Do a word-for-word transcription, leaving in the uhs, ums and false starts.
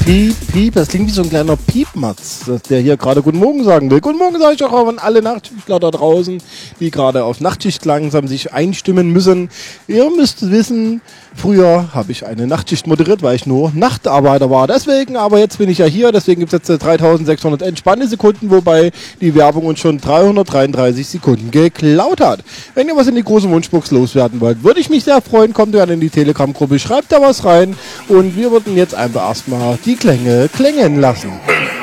Piep, piep, das klingt wie so ein kleiner Piepmatz, der hier gerade Guten Morgen sagen will. Guten Morgen sage ich auch an alle Nachtschichtler da draußen, die gerade auf Nachtschicht langsam sich einstimmen müssen. Ihr müsst wissen, früher habe ich eine Nachtschicht moderiert, weil ich nur Nachtarbeiter war. Deswegen, aber jetzt bin ich ja hier, deswegen gibt es jetzt dreitausendsechshundert entspannte Sekunden, wobei die Werbung uns schon dreihundertdreiunddreißig Sekunden geklaut hat. Wenn ihr was in die große Wunschbox loswerden wollt, würde ich mich sehr freuen. Kommt gerne in die Telegram-Gruppe, schreibt da was rein und wir würden jetzt einfach erstmal die Klänge klängen lassen.